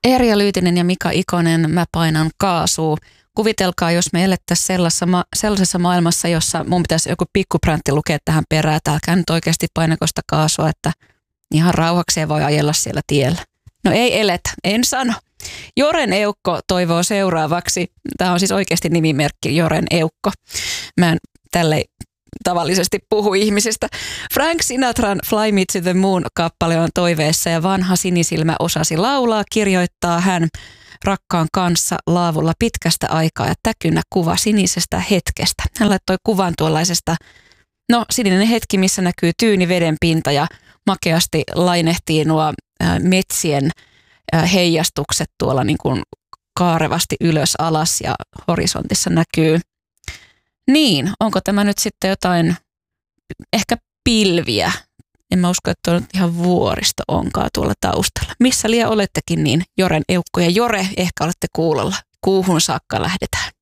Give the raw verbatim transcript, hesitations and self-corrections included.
Erja Lyytinen ja Mika Ikonen, Mä painan kaasua. Kuvitelkaa, jos me elettäisiin sellaisessa, ma- sellaisessa maailmassa, jossa mun pitäisi joku pikkupräntti lukea tähän perään, että älkää nyt oikeasti painakosta kaasua, että ihan rauhakseen voi ajella siellä tiellä. No ei eletä, en sano. Joren Eukko toivoo seuraavaksi, tämä on siis oikeasti nimimerkki Joren Eukko. Mä en tälle tavallisesti puhu ihmisistä. Frank Sinatran Fly Me to the Moon -kappale on toiveessa ja vanha sinisilmä osasi laulaa, kirjoittaa hän rakkaan kanssa laavulla pitkästä aikaa ja täkynä kuva sinisestä hetkestä. Hän laittoi kuvan tuollaisesta, no sininen hetki, missä näkyy tyyni veden pinta ja makeasti lainehtii nuo ä, metsien ä, heijastukset tuolla niin kuin kaarevasti ylös alas ja horisontissa näkyy. Niin, onko tämä nyt sitten jotain, ehkä pilviä? En mä usko, että tuo nyt ihan vuoristo onkaan tuolla taustalla. Missä liian olettekin, niin Joren Eukko ja Jore, ehkä olette kuulolla. Kuuhun saakka lähdetään.